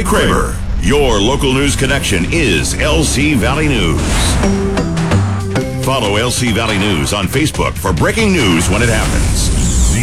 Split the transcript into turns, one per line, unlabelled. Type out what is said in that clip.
Kramer. Your local news connection is LC Valley News. Follow LC Valley News on Facebook for breaking news when it happens.